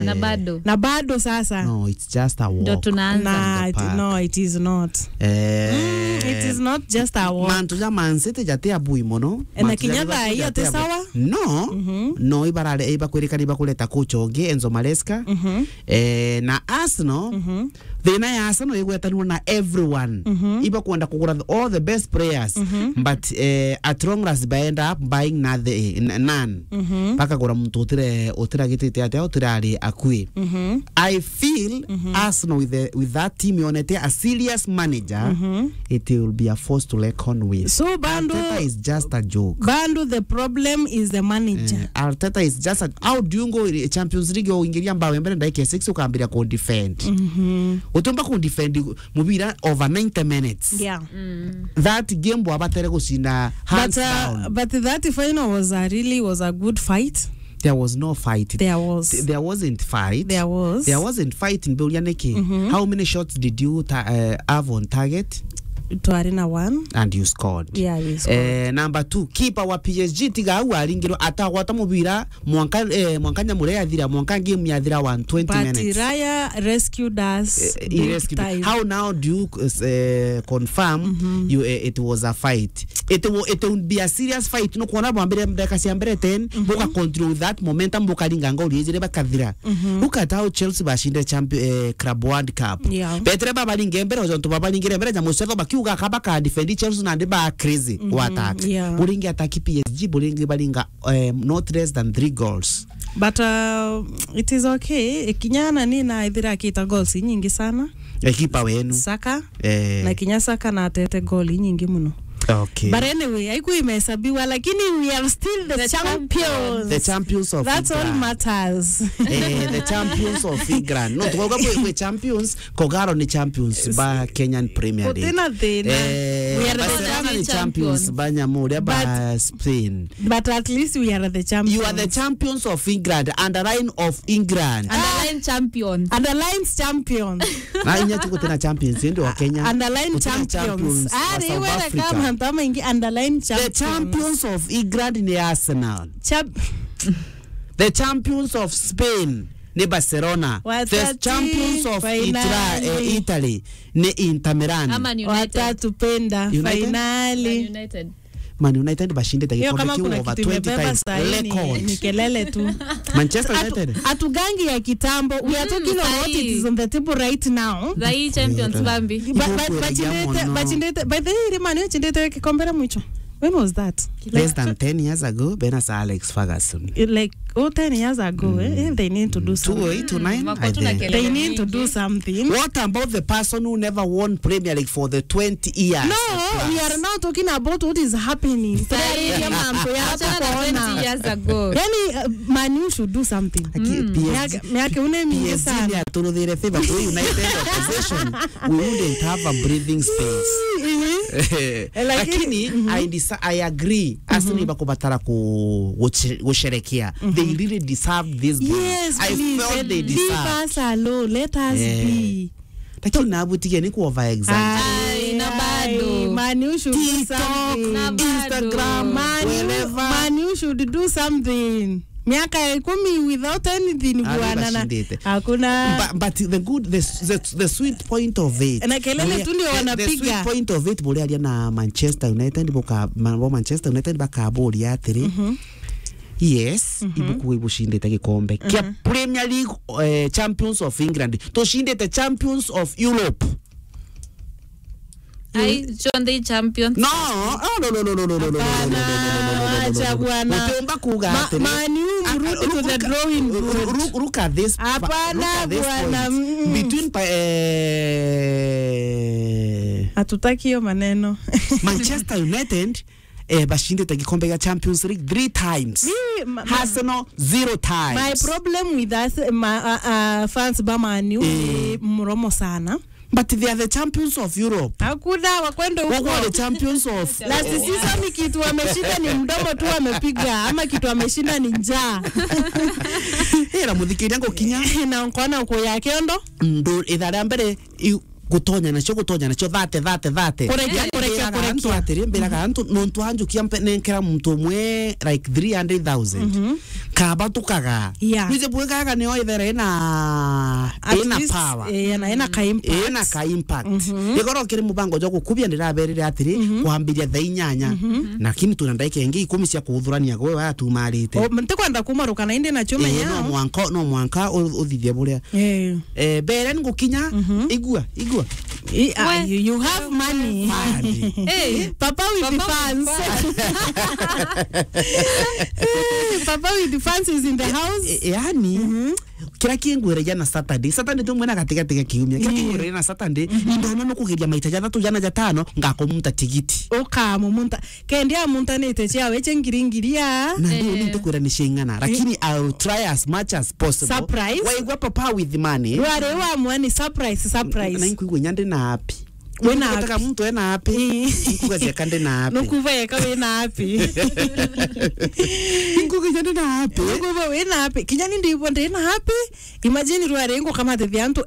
Na bado sasa. No, it's just a walk. Ndo tunaanza. No, it is not. It is not just a walk. Man tuja Man City jate abui mono. Na Kinyatha hiyo te sawa? No. No ibarale ibakwirikana ibakuleta kuchonge Enzo Maresca. Na Arsenal. Thina ya Arsenal igwetanwa na everyone. Ibakwenda kugura all the best players. But at long last by end up buying none. Paka gura mtu otira gitete ate otirari akui. I feel Arsenal with that team on it, a serious manager, it will be a force to reckon with. So Arteta is just a joke. Bandu, the problem is the manager. Arteta is just a, how do you go Champions League uingilia mbao mbele ndaike 6 ukaambia ko defend. Utumba ko defend mubira over 90 minutes. Yeah. That game wabatere gusina hands down. But that final was a good fight. There was no fight. There wasn't fight. There wasn't fight in Bilyaneke. How many shots did you have on target? Tuarina 1 and you scored. Yeah, you scored. Number 2, keeper wa PSG tiga awaringiro atagwata mubira mwankanya mure yathira mwanka game yathira 120 minutes. But Raya rescued us. How now do you confirm it was a fight? It would be a serious fight. No kuona bambere ndaka siambere 10 boka control that momentum boka linganga uliyezire bakathira. Look at how Chelsea bashinde Club World Cup. Petre baba lingembere ozo baba lingere mbere ja Mustafa bakiuga kabaka defend Chelsea na ndeba crazy attack. Buringi ataki PSG buringi balinga not less than 3 goals. But it is okay. Kinyana ni na idhira kita goals nyingi sana. Ekipa wenu Saka na Kinyasaka na atete goal nyingi muno. Okay. But anyway, haiku imehesabiwa lakini we are still the champions. The champions of That's England. all matters. The champions of England. No, tukoga we champions, Kogaro ni champions ba Kenyan Premier League. We are the champions ba Nyamure ba Spain. But at least we are the champions. You are the champions of England, underline of England. Underline champion. Underline champions. Na inya tuko tena champions ndio wa Kenya. Underline champions. South Africa. Underline champions. The champions of England ni Arsenal. The champions of Spain ni Barcelona. The champions of Italy ni Inter Milan. Watatupenda finali. Man United bashinde takikombe kiu over 20 times. Ni kelele tu. Manchester United. Atugangi ya kitambo. We are talking about it is on the table right now. The champions Bambi. Bachindete by the way Man United kikombe la mwisho. When was that? Less than 10 years ago, Benas Alex Ferguson. Like 10 years ago, they need to do something. 8 to 9, I think. They need to do something. What about the person who never won Premier League for the 20 years? No, we are now talking about what is happening. 20 years ago. Yani, Man U should do something. PSG to the favor for United opposition. We wouldn't have a breathing space. Lakini I agree. Arsenal bakubatara kusherekea. They really deserve this goal. Yes, I felt they deserve. Leave us alone. Let us be. Lakini nabutige ni ku over exaggerate. Na bado. Man U should do something. Instagram, Man U should do something. Miaka 10 without anything bwana. Hakuna. But the sweet point of it. Na kelele tu ndio wanapiga. The sweet point of it bole alia na Manchester United Manchester United bakaboli ya 3. Yes, ibuku ibushinde tagikombe. Kia Premier League champions of England. Toshinde the champions of Europe. I joined the champions. No. Acha bwana. Utomba kuga. Man U mrudi to the drawing board. Look at this. Hapana bwana. Between hatutaki hiyo maneno. Manchester United bashinde tagikombe ya Champions League 3 times. Arsenal 0 times. My problem with us fans ba Man U mromo sana. But they are the champions of Europe. Hakuna wakwenda huko. Wako the champions of. Last season ni kitu wameshinda ni mdomo tu wamepiga ama kitu wameshinda ni njaa. Era mudhikiria ngo kinya na nkona uko yake ndo. Ndo ithara mbere gutonya nacio 30 Kurekia. atiri mbiraga antu nontu anju kiampe nenkera muntu mwe like 300,000 kaba tukaga nize bwekaga ni oithera ina power ina ka impact igoro kiri mubango jo gukubia ndiraberire atiri kwambiria thaa 8 lakini tuna ndaika ingi 10 cia kuthurania gwe wa tumarite mte kwenda kumaruka na inde na chuma ya no mwanka uthithie buria bere ngukinya igua you have money papa with the fans papa with the fans is in the house yani kira kingwire jana Saturday tumwe na katika kiumia kira kingwire na Saturday ndona no kugiria maita ja 3 jana ja 5 ngakomunta tigiti ukamumunta kendia munta nete chawe chengiringiria na ndio nitukwira ni shingana lakini I'll try as much as possible surprise waigwa papa with the money wale wa mwani surprise na inkuigwa nyande na happy wena nataka mtu ena happy inkuga kande na happy nukuveka wena happy inkuga kande na happy nukuva wena happy kinyani ndipo ndena happy imagine ruarengo kama the vianto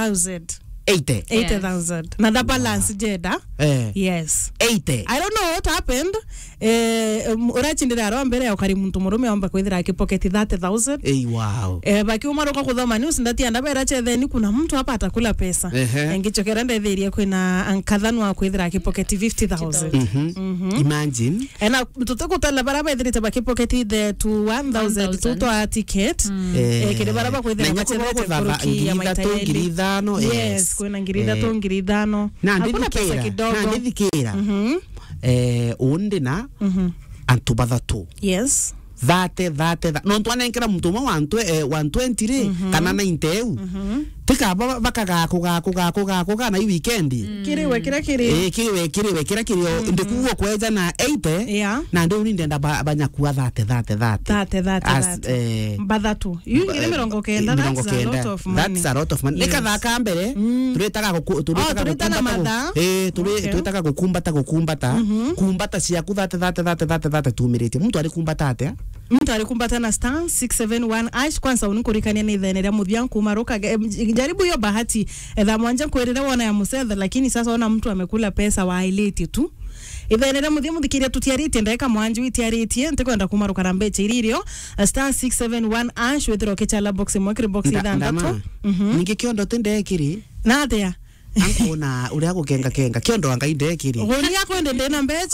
80,000 na the balance jeda yes 80 I don't know what happened urachindira aro mbere ya ukari muntu murume amba kwithira akipocket 30,000 wow baki umaroka kuthoma news ndati andabera chetheni kuna mtu hapa atakula pesa ngichokera ndethiria kwina ankadhanu wa kwithira akipocket 50,000 imagine ena tutakutala baraba ithirite baki pocket the to 1,000 tuto a ticket kile baraba kwithira bachethete kuruki ya maitaeli yes kwina ngirida to ngiridano hakuna pesa kidogo na ndithikira undi na antu bathatu yes 30 no ntwanenkera muntu mwa 120 kana 90 tikaba bakaga na weekend kiriwe ndikuwa kweja na 80 na ndio ndenda banyakua 30 bathatu yingire 90 that's a lot of money nikathaka mbere turetaka kukumbata ciaku 30 tumirite muntu ari kumbata atia mtu alikumbata na star 671 ash kwanza unikurikania ni thenera muthianku maruka jaribu hiyo bahati etha mwanja kwerera wona ya musetha lakini sasa ona mtu amekula pesa wa highlight tu ithenera muthikiria tutiarite ndeka mwanju itiaritie ntikwenda kumaruka na mbeche iririo star 671 ash wethero kechala box mwekiri box ithandatu ningikiondo tindekiri na atia ankona uria gukenga kiondo anga indekiri goni yako ndende na mbeche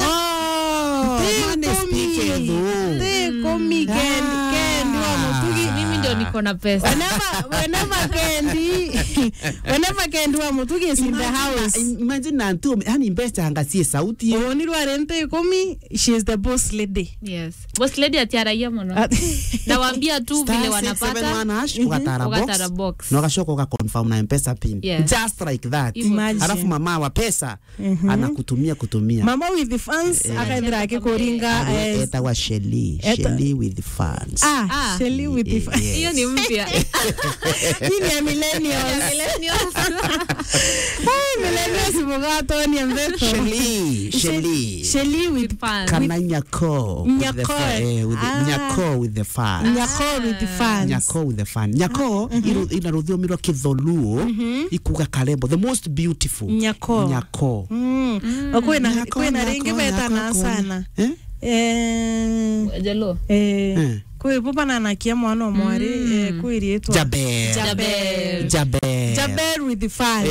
komi kendi wa mutugi mimi ndio niko na pesa whenever kendi wa mutugi is in the house imagine na ntu yani mbesa anga sie sauti oni rwarente komi she is the boss lady yes boss lady atiara yamono nawaambia tu vile wanapata ukatara box no kashoko ka confirm na mpesa pin just like that alafu mama wa pesa anakutumia mama with the fans akaendera akikoringa eta wa Shelly with the fans Shelly with the fans hiyo ni mpya hii ni millennials millennials mugato ni mbeto Shelly with fans kana nyako with the fans nyako ina ruthio kitholuo ikuga karembo the most beautiful nyako kwena ringi betana sana jalo kwe popana na kia mwana mwari kwirietwa Jaber with the fans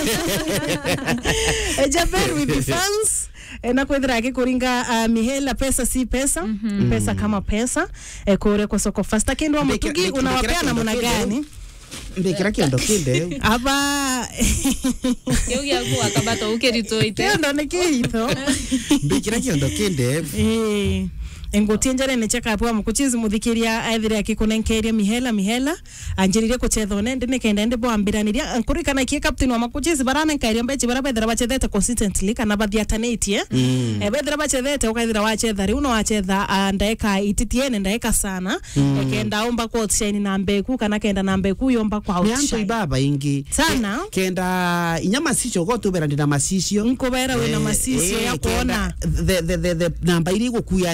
Jaber with the fans na kwethira akikuringa mihela pesa si pesa pesa kama pesa kore kwa soko fasta kendo mutugi unawapea namna gani mbekira kiondo kinde aba yogia kwa akabato ukeritoite kendo nekirito mbekira kiondo kinde engotienjare necheka hapo mukuchizi muthikiria aithire akikunenkeria mihela anjirire kuchethone ndine kenda ende bo ambiraniria ankurikana kie captain wa makuchizi barana nkairia mbechi barabethera bachethete consistently kana bathiatanetie bethera bachethete ukaithira wachethari uno wachetha ndaeka ititiene ndaeka sana kenda omba kwa outshine na mbeku kana kenda na mbeku yomba kwa outshine baba ingi sana kenda inyama sicho gotubera ndina masisio nkobera we na masisio ya kuona the namba iri gukuyaniri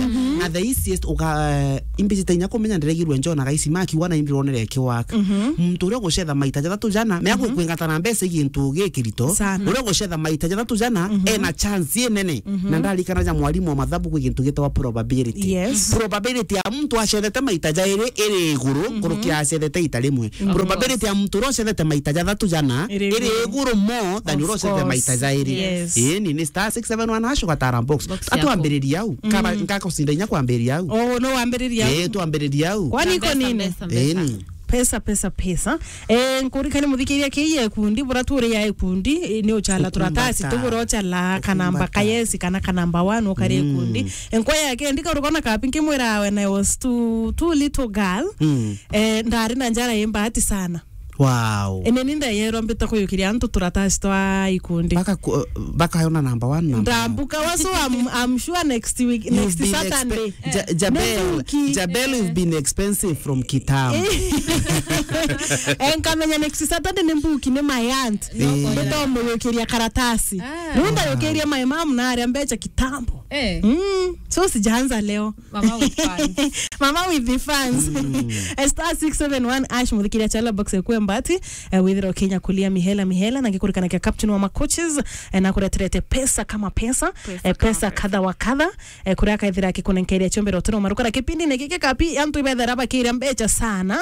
na the easiest uka imbijita inya kumenya ndiregirwe njona gaisi maki wana imbironere kiwaka muntu uri gushetha maita jathatu jana meako kwingatana mbese gintu gikirito uri gushetha maita jathatu jana ena chance nene na ndalikana ja mwalimu wa mathabu kwa gintu gitawa probability probability ya mtu ashethete maita jairi iri iguru kurukia ashethete ita rimwe probability ya mtu roshethete maita jathatu jana iri iguru more than roshethete maita jairi ni star 671 hasho katara box atuambiriria au kama ngako sinda kwambiria au no wambiriria tuambiriria au kwani iko nini pesa nkurikani muthikiria kiye kundi burature ya kundi ni uchala turatasi tuburocha la kanamba kayesi kana kanamba 1 ukari kundi enko yake ndika urukona kapinki mwira when I was too little girl ndari na njara imbati sana. Wow. Ninda yero mbita kuyukiria antu turatasi twa ikundi. Baka yona number 1 number. Ndambuka waso I'm sure next Saturday. Jabel you've been expensive from Kitam. Enkamenya next Saturday nembuki ne my aunt. Mbita muyukiria karatasi. Nunda yukiria my mom na ari ambecha kitambo. So sijaanza leo. Mama with fans. Mama with the fans. Star 671 ash muthikiria chala box ekwe mbati withiro Kenya kulia mihela na gikurikana kia captain wa macoaches na kuretrete pesa kama pesa kadha wa kadha kuraka ithira kikunenkeria chombero tano marukara kipindi nekike kapi antu ibethera bakira mbecha sana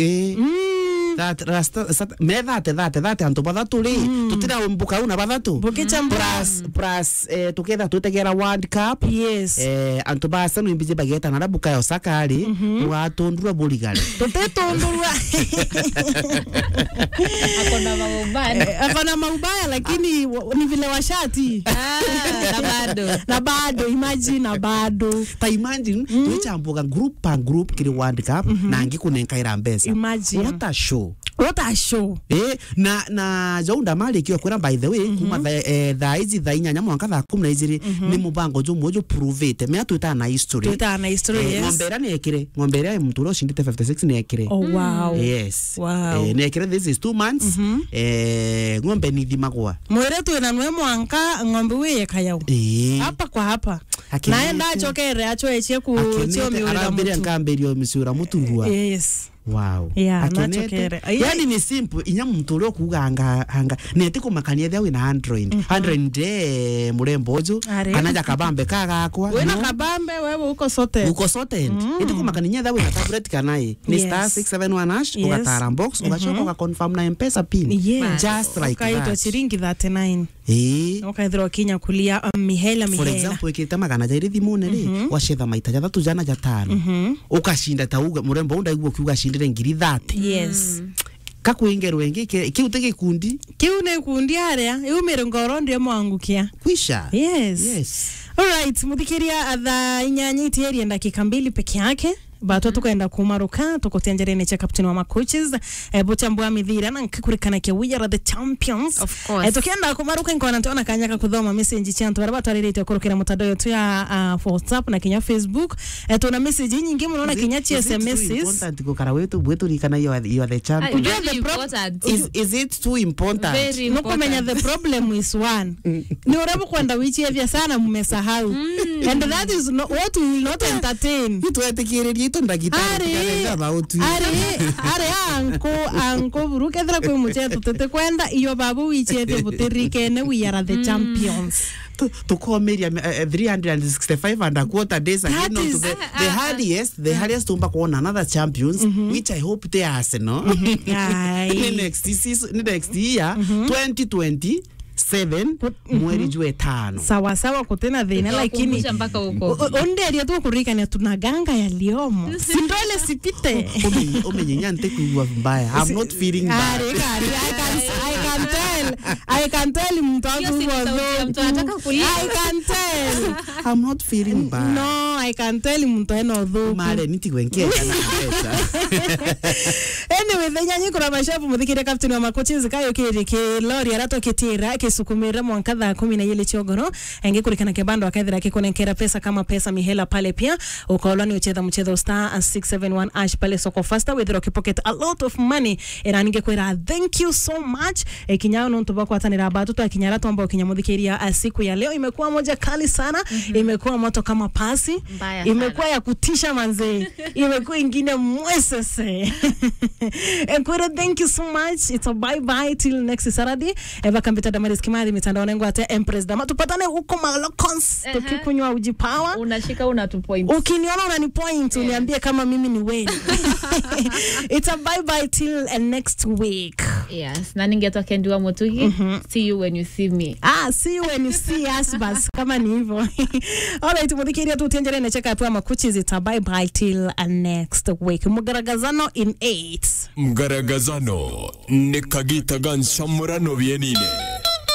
that antu bathatu ri tutira mbuka una bathatu plus together tutegera World Cup antu basa no imbije bageta na buka yo sakari mugatondura buligale tutetondura akona maubaya lakini ni vile washati na bado imagine tuchambuka group kiri World Cup na ngikunenkaira mbesa what a show na jaunda mali kiwa kwera by the way kuma the izi the inyanya mwaka tha 12 ni mubango jo mojo prove it me atuita na history yes ngombera ya mtu roshindite 56 ni ekire wow yes ni ekire this is 2 months ngombe ni thimagwa mwere tu na nwe mwanka ngombe we kayao hapa kwa hapa naenda chokere acho echie ku chio miura mtu ngamberio misura muturua yes. Wow. Yeah, yani ni simple inya mtu ro kuganga hanga nete kumakania thia wina Android murembojo anaja kabambe kagakwa wena kabambe wewe uko sote ite kumakania thia wina tablet kanai ni star 671 hash ugatara box ugachoka uga confirm na M-Pesa pin just like that kaito chiringi 39 ukaithiro Kenya kulia mihela for example ikita magana jairi thimune ri washetha maita jathatu jana jatano ukashinda tauga murembo undaigwo kiuga shindire ngiri 30 yes kakuingerwo wengi kiutege kundi kiune kundi aria iumire ngoro ndio mwangukia kwisha yes alright muthikiria atha inyanyi tieri ndakika 2 peke yake bato tukaenda kumaruka tukotenjerene cha captain wa macoaches bochambua mithira na nkikurikana ke we are the champions of course tukienda kumaruka nkona ntona kanyaka kuthoma message chantu bara batwarire kurukira mutandao yetu ya WhatsApp na Kenya Facebook tuna message nyingi mnaona Kenya SMS important kukara wetu rikana you are the champion is it too important very important kumenya the problem is one ni urabu kwenda wichi evya sana mmesahau and that is not what will not entertain tuetekireria Are anko buruke thra kwe muchetu tete kwenda iyo babu wichete butirike ne we are the champions tukomeria 365 and a quarter days again on to the hardest umba kuona another champions which I hope they are next year 2020 7 mweri jwe 5 sawa kutena dhina lakini mpaka huko onderia tu kurikania tunaganga yaliomo sindole sipite umenyenya kuwa mbaya I'm not feeling bad I can tell mtu anataka kulia I can tell I'm not feeling bad no I can tell mtu eno dhu mare nitigwenkia kana pesa anyway thanyanyi kuna mashafu muthikire captain wa macoaches kayo ke lori aratoketira sukumira mwankadha 10 chogoro engekurikana kebando akaithira kikunenkera pesa kama pesa mihela pale pia ukaolani uchetha mchetho star 671 ash pale soko faster with rocket pocket a lot of money era ningekwera thank you so much kinyao no ntuba kwatanira batu twa kinyara tomba kinyamudhikiria siku ya leo imekuwa moja kali sana. Imekuwa moto kama pasi. Imekuwa ya kutisha manze. Imekuwa ingine mwesese. Ekwere, thank you so much. It's a bye bye till next Saturday. Eva Kambita Damaris Kimari mitandao nengo ate Empress Dama. Tupatane huko Malokons. Tukikunywa uji power. Unashika unatu point. Ukiniona unani point uniambie kama mimi ni wewe. It's a bye bye till next week. Yes. Na ningetwa Kendiwa Motugi. See you when you see me. See you when you see us bas kama ni hivyo. Alright, mudhikiria tu tenjere na cheka hapo Makuchizi. It's a bye bye till next week. Mgaragazano in 8. Mgaragazano ni kagita ganshamurano vienine.